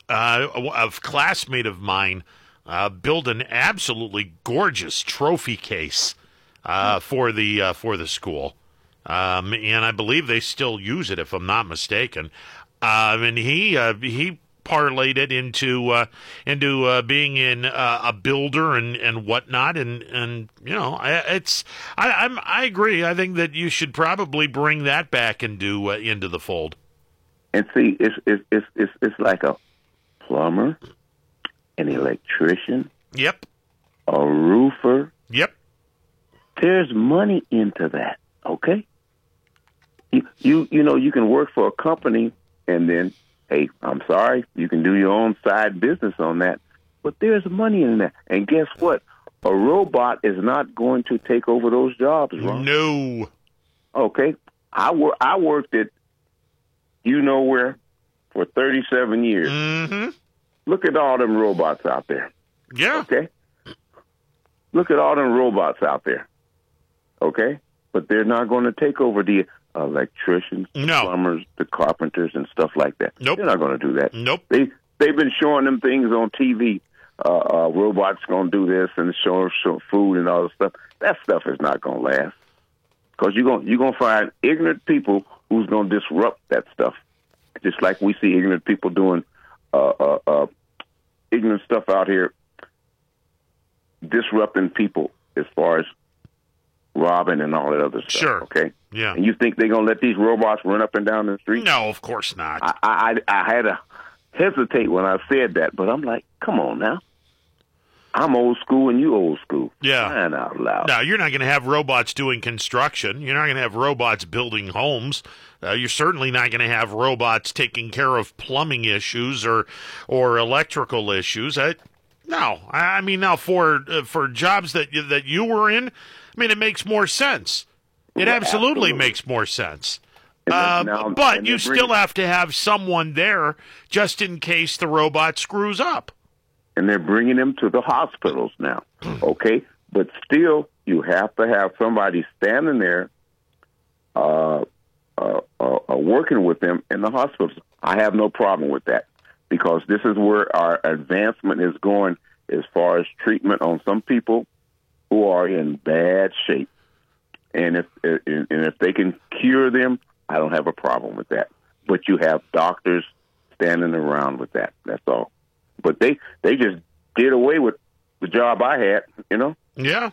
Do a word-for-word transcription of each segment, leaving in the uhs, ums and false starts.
Uh, a, a classmate of mine uh, built an absolutely gorgeous trophy case uh, for the uh, for the school, um, and I believe they still use it, if I'm not mistaken. Uh, and he uh, he parlayed it into uh, into uh, being in uh, a builder and, and whatnot, and, and you know, I, it's I I'm, I agree. I think that you should probably bring that back into uh, into the fold. And see, it's it's it's it's, it's like a plumber, an electrician, Yep. a roofer. Yep. There's money into that. Okay. You you you know you can work for a company and then, hey, I'm sorry, you can do your own side business on that, but there's money in that. And guess what? A robot is not going to take over those jobs, Ron. No. Okay. I, wor- I worked at you know where for thirty-seven years. Mm-hmm. Look at all them robots out there. Yeah. Okay. Look at all them robots out there. Okay. But they're not going to take over the electricians, the No. plumbers, the carpenters, and stuff like that. Nope. They're not going to do that. Nope. They they've been showing them things on T V. Uh, uh, robots going to do this and show, show food and all this stuff. That stuff is not going to last because you're going you're going to find ignorant people who's going to disrupt that stuff. Just like we see ignorant people doing uh, uh, uh, ignorant stuff out here, disrupting people as far as robbing and all that other stuff. Sure. Okay. Yeah. And you think they're gonna let these robots run up and down the street? No, of course not. I, I I had to hesitate when I said that, but I'm like, come on now. I'm old school and you old school. Yeah. Crying out loud. Now, you're not going to have robots doing construction. You're not going to have robots building homes. Uh, you're certainly not going to have robots taking care of plumbing issues or or electrical issues. I, no, I, I mean now for uh, for jobs that you, that you were in, I mean it makes more sense. It Well, absolutely, absolutely. makes more sense. And then Uh, now- but and you they're still bringing- have to have someone there just in case the robot screws up. And they're bringing them to the hospitals now. Okay, but still, you have to have somebody standing there, uh, uh, uh, uh, working with them in the hospitals. I have no problem with that because this is where our advancement is going as far as treatment on some people who are in bad shape. And if and if they can cure them, I don't have a problem with that. But you have doctors standing around with that. That's all. But they they just did away with the job I had, you know. Yeah.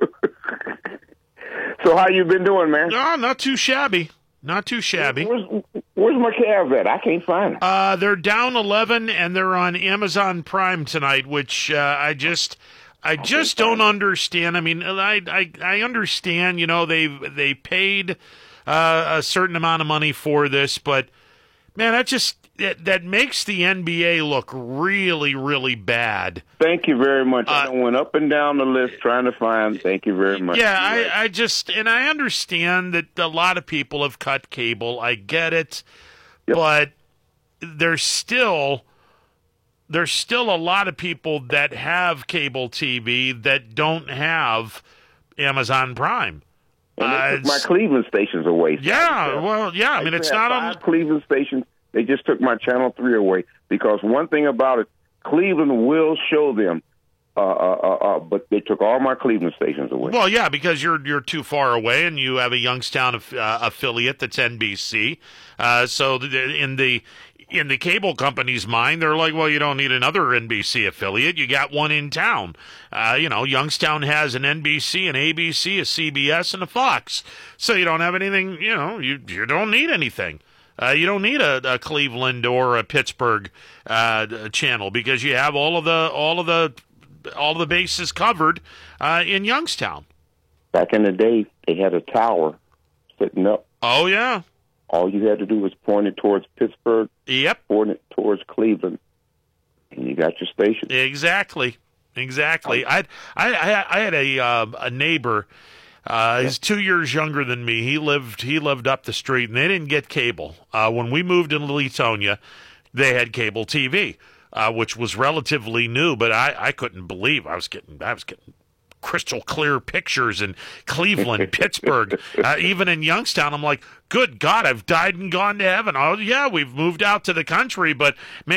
So how you been doing, man? No, not too shabby. Not too shabby. Where's Where's my Cavs at? I can't find them. Uh, they're down eleven, and they're on Amazon Prime tonight, which uh, I just, I just don't understand. I mean, I, I, I understand. You know, they they paid uh, a certain amount of money for this, but man, that just that, that makes the N B A look really, really bad. Thank you very much. Uh, I done went up and down the list trying to find. Thank you very much. Yeah, I, I just, and I understand that a lot of people have cut cable. I get it, Yep. but there's still, there's still a lot of people that have cable T V that don't have Amazon Prime. And they Uh, took my it's- Cleveland stations away. yeah, well, yeah. I mean, used it's to have not on. five Cleveland stations. They just took my channel three away because one thing about it, Cleveland will show them, uh, uh, uh, uh, but they took all my Cleveland stations away. Well, yeah, because you're you're too far away, and you have a Youngstown aff- uh, affiliate that's N B C. Uh, so th- in the in the cable company's mind, they're like, well, you don't need another N B C affiliate. You got one in town. Uh, you know, Youngstown has an N B C, an A B C, a C B S, and a Fox. So you don't have anything. You know, you you don't need anything. Uh, you don't need a, a Cleveland or a Pittsburgh uh, channel because you have all of the all of the all of the bases covered uh, in Youngstown. Back in the day, they had a tower sitting up. Oh yeah, All you had to do was point it towards Pittsburgh, yep, point it towards Cleveland, and you got your station. exactly, exactly. I I I I had a uh, a neighbor. Uh, he's two years younger than me. He lived he lived up the street, and they didn't get cable. Uh, when we moved into Leetonia, they had cable T V, uh, which was relatively new. But I, I couldn't believe I was getting I was getting crystal clear pictures in Cleveland, Pittsburgh, uh, even in Youngstown. I'm like, good God, I've died and gone to heaven. Oh yeah, we've moved out to the country, but man.